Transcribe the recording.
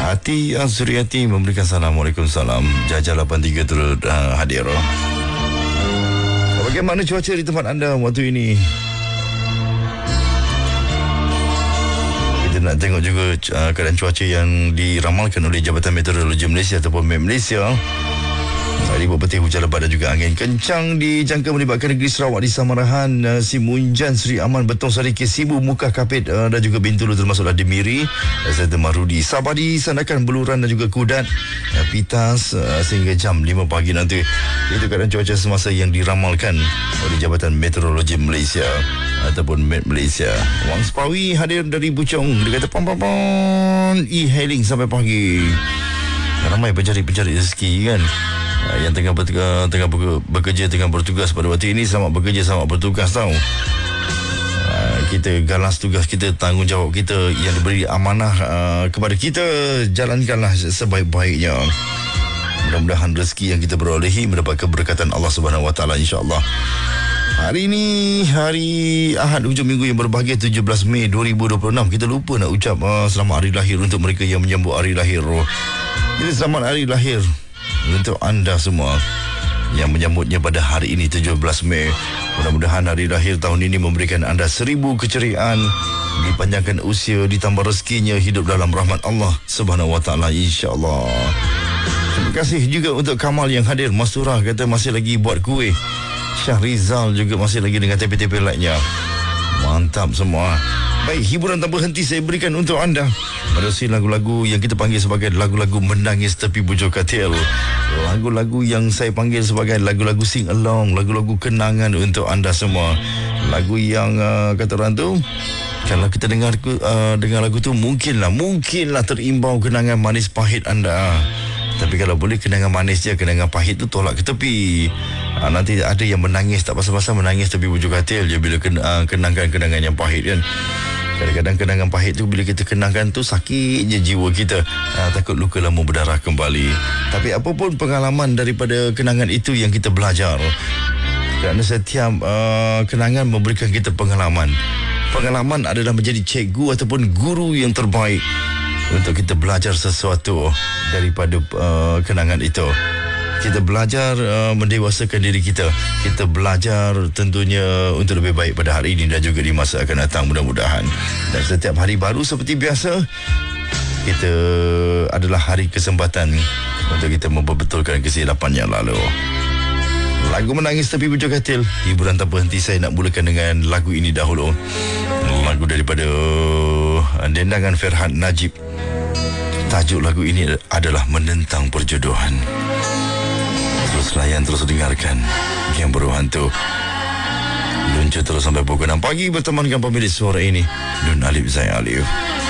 Hati Suriati memberikan Assalamualaikum salam. Jajah 83 terus hadir. Bagaimana cuaca di tempat anda waktu ini? Kita nak tengok juga keadaan cuaca yang diramalkan oleh Jabatan Meteorologi Malaysia ataupun MET Malaysia. Hari berpetih hujan lebat dan juga angin kencang dijangka melibatkan negeri Sarawak di Samarahan, Simunjan, Seri Aman, Betong Sari, Kesibu, Mukah Kapit dan juga Bintulu termasuklah Demiri, serta Marudi, Sabadi, Sandakan, Beluran dan juga Kudat, Pitas sehingga jam 5 pagi nanti. Itu keadaan cuaca semasa yang diramalkan oleh Jabatan Meteorologi Malaysia ataupun MET Malaysia. Wang Sepawi hadir dari Buchong. Dia kata pam e-hailing sampai pagi. Ramai pencari-pencari rezeki kan, yang tengah bekerja, tengah bertugas pada waktu ini. Selamat bekerja, selamat bertugas tau. Kita galas tugas kita, tanggungjawab kita yang diberi amanah kepada kita, jalankanlah sebaik-baiknya. Mudah-mudahan rezeki yang kita berolehi mendapat keberkatan Allah Subhanahu Wa Taala, insya-Allah. Hari ini hari Ahad hujung minggu yang berbahagia, 17 Mei 2026. Kita lupa nak ucap selamat hari lahir untuk mereka yang menyambut hari lahir. Jadi selamat hari lahir untuk anda semua yang menyambutnya pada hari ini 17 Mei. Mudah-mudahan hari lahir tahun ini memberikan anda 1000 keceriaan, dipanjangkan usia, ditambah rezekinya, hidup dalam rahmat Allah Subhanahu Wa Taala, insya-Allah. Terima kasih juga untuk Kamal yang hadir. Masturah kata masih lagi buat kuih. Syahrizal juga masih lagi dengan tepi-tepi lainnya. Mantap semua. Baik, hiburan tanpa henti saya berikan untuk anda. Menerusi lagu-lagu yang kita panggil sebagai lagu-lagu menangis tepi bujur katil. Lagu-lagu yang saya panggil sebagai lagu-lagu sing along, lagu-lagu kenangan untuk anda semua. Lagu yang kata orang tu, kalau kita dengar lagu tu mungkinlah terimbau kenangan manis pahit anda. Tapi kalau boleh kenangan manis je, kenangan pahit tu tolak ke tepi. Nanti ada yang menangis tak pasal-pasal menangis tepi bujur katil je bila kenangkan kenangan yang pahit kan. Kadang-kadang kenangan pahit tu bila kita kenangkan tu sakit je jiwa kita. Takut luka lama berdarah kembali. Tapi apapun pengalaman daripada kenangan itu yang kita belajar. Kerana setiap kenangan memberikan kita pengalaman. Pengalaman adalah menjadi cikgu ataupun guru yang terbaik untuk kita belajar sesuatu daripada kenangan itu. Kita belajar mendewasakan diri kita. Kita belajar tentunya untuk lebih baik pada hari ini dan juga di masa akan datang, mudah-mudahan. Dan setiap hari baru seperti biasa, kita adalah hari kesempatan untuk kita memperbetulkan kesilapan yang lalu. Lagu menangis tepi bujur katil, hiburan tanpa henti. Saya nak mulakan dengan lagu ini dahulu. Lagu daripada dendangan Ferhat Najib. Tajuk lagu ini adalah Menentang Perjodohan. Terus layan, terus dengarkan Yang Berhantu. Luncur terus sampai pukul 6 pagi bertemankan pemilik suara ini, Nun Alif Zain Alif.